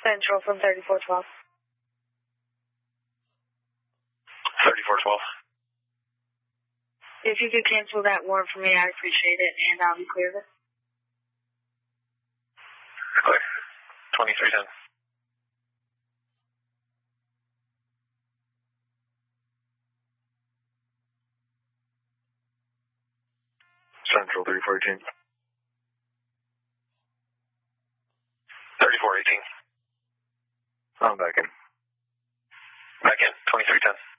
Central from 3412. 3412. If you could cancel that warrant for me, I'd appreciate it, and I'll be clear of it. Clear. 2310. Central 3418. 3418. I'm back in. Back in. 2310.